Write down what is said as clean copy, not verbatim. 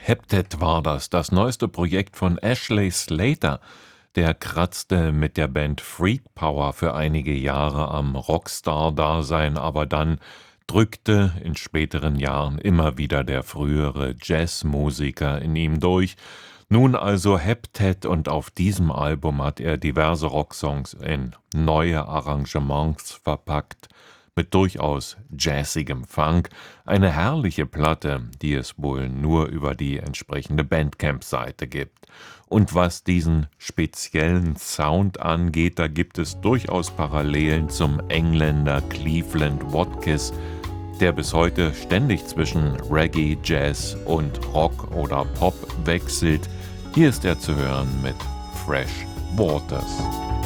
Heptet war das neueste Projekt von Ashley Slater. Der kratzte mit der Band Freak Power für einige Jahre am Rockstar-Dasein, aber dann drückte in späteren Jahren immer wieder der frühere Jazzmusiker in ihm durch. Nun also Heptet, und auf diesem Album hat er diverse Rocksongs in neue Arrangements verpackt, mit durchaus jazzigem Funk. Eine herrliche Platte, die es wohl nur über die entsprechende Bandcamp-Seite gibt. Und was diesen speziellen Sound angeht, da gibt es durchaus Parallelen zum Engländer Cleveland Watkiss, der bis heute ständig zwischen Reggae, Jazz und Rock oder Pop wechselt. Hier ist er zu hören mit Fresh Waters.